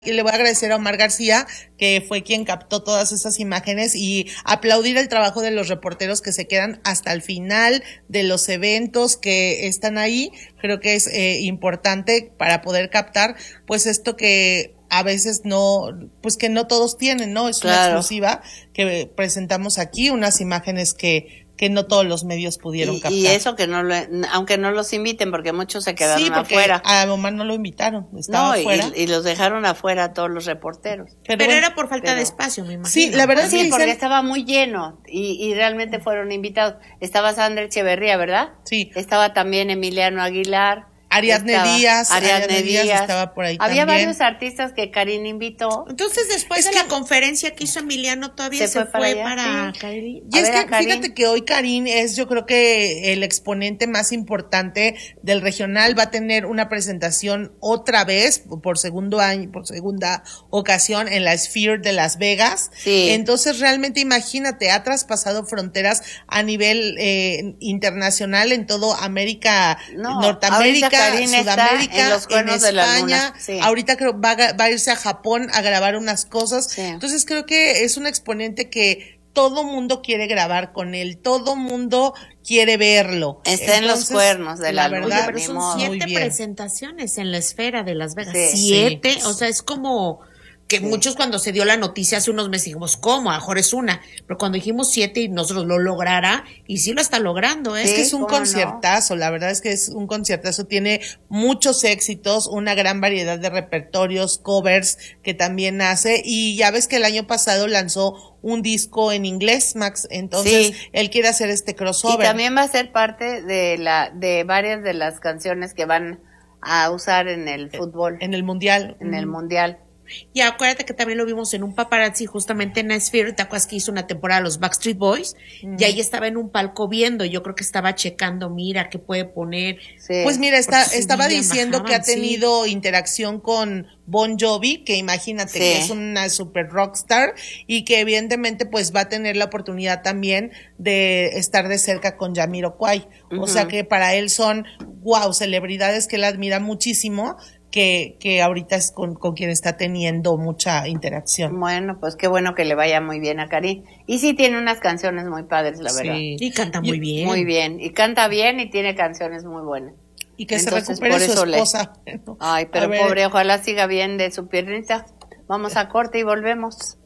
Y le voy a agradecer a Omar García, que fue quien captó todas esas imágenes, y aplaudir el trabajo de los reporteros que se quedan hasta el final de los eventos que están ahí. Creo que es importante para poder captar pues esto que a veces no, pues que no todos tienen, ¿no? Es una exclusiva que presentamos aquí, unas imágenes que no todos los medios pudieron captar. Y eso que no aunque no los inviten, porque muchos se quedaron afuera. A Omar no lo invitaron, estaba afuera. Y los dejaron afuera a todos los reporteros. Pero bueno, era por falta de espacio, me imagino. Sí, la verdad sí, porque estaba muy lleno y realmente fueron invitados. Estaba Sandra Echeverría, ¿verdad? Sí. Estaba también Emiliano Aguilar. Ariadne Díaz estaba por ahí Había también. varios artistas que Karin invitó. Entonces, después de la conferencia que hizo Emiliano, todavía se fue para Karin. Y es que fíjate que hoy Karin es, yo creo que el exponente más importante del regional. Va a tener una presentación otra vez por segunda ocasión en la Sphere de Las Vegas. Sí. Entonces, realmente imagínate, ha traspasado fronteras a nivel internacional en todo América, Norteamérica, Sudamérica, en los Cuernos de la Luna. Sí. Ahorita creo va a irse a Japón a grabar unas cosas. Sí. Entonces creo que es un exponente que todo mundo quiere grabar con él, todo mundo quiere verlo. Está en los Cuernos de la Luna. Oye, pero son 7 presentaciones en la Esfera de Las Vegas. Sí. 7, o sea, es como que muchos cuando se dio la noticia hace unos meses dijimos, ¿cómo? A lo mejor es una. Pero cuando dijimos 7 y nosotros lo lograra, y sí lo está logrando, ¿eh? Es que es un conciertazo, la verdad es que es un conciertazo, tiene muchos éxitos, una gran variedad de repertorios, covers que también hace, y ya ves que el año pasado lanzó un disco en inglés, Max, entonces él quiere hacer este crossover. Y también va a ser parte de varias de las canciones que van a usar en el fútbol. En el Mundial. En el Mundial. Y acuérdate que también lo vimos en un paparazzi justamente en la Sphere. ¿Te acuerdas que hizo una temporada los Backstreet Boys? Y ahí estaba en un palco viendo, yo creo que estaba checando, mira, qué puede poner. Sí. Pues mira, estaba diciendo que ha tenido interacción con Bon Jovi, que imagínate que es una super rockstar, y que evidentemente pues va a tener la oportunidad también de estar de cerca con Jamiroquai. O sea que para él son, celebridades que él admira muchísimo, que ahorita es con quien está teniendo mucha interacción. Bueno, pues qué bueno que le vaya muy bien a Karin. Y sí tiene unas canciones muy padres, la verdad. Y canta muy bien. Muy bien. Y canta bien y tiene canciones muy buenas. Y que entonces, se recupere su esposa. Ay, pero pobre, ojalá siga bien de su piernita. Vamos a corte y volvemos.